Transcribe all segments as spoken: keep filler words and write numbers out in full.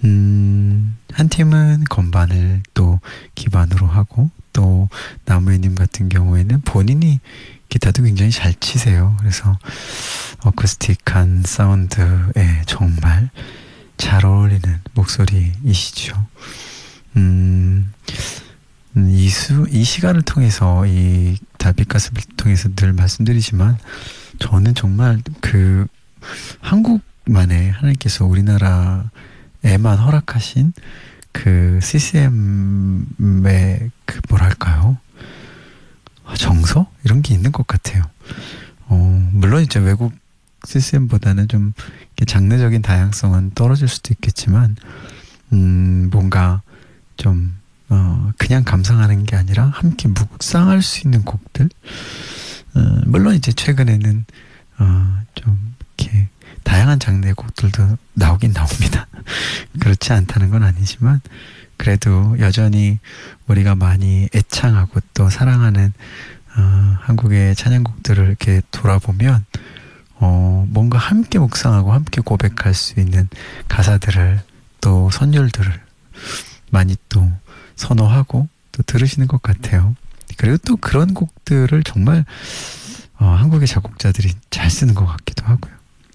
음, 한 팀은 건반을 또 기반으로 하고, 또 나무혜님 같은 경우에는 본인이 기타도 굉장히 잘 치세요. 그래서 어쿠스틱한 사운드에 정말 잘 어울리는 목소리이시죠. 음, 음, 이 수, 이 시간을 통해서, 이 달빛가슴을 통해서 늘 말씀드리지만, 저는 정말 그 한국만의 하나님께서 우리나라에만 허락하신 그 씨씨엠의 그 뭐랄까요? 정서? 이런 게 있는 것 같아요. 어, 물론 이제 외국 씨씨엠보다는 좀 이렇게 장르적인 다양성은 떨어질 수도 있겠지만, 음, 뭔가 좀, 어, 그냥 감상하는 게 아니라 함께 묵상할 수 있는 곡들? 어, 물론 이제 최근에는, 어, 좀, 이렇게, 다양한 장르의 곡들도 나오긴 나옵니다. 그렇지 않다는 건 아니지만, 그래도 여전히 우리가 많이 애창하고 또 사랑하는, 어, 한국의 찬양곡들을 이렇게 돌아보면, 어, 뭔가 함께 묵상하고 함께 고백할 수 있는 가사들을 또 선율들을 많이 또 선호하고 또 들으시는 것 같아요. 그리고 또 그런 곡들을 정말 어, 한국의 작곡자들이 잘 쓰는 것 같기도 하고요.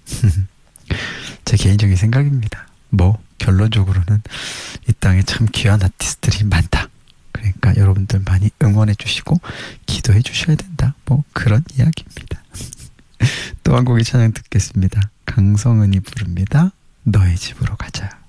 제 개인적인 생각입니다. 뭐 결론적으로는 이 땅에 참 귀한 아티스트들이 많다. 그러니까 여러분들 많이 응원해 주시고 기도해 주셔야 된다. 뭐 그런 이야기입니다. 또 한 곡의 찬양 듣겠습니다. 강성은이 부릅니다. 너의 집으로 가자.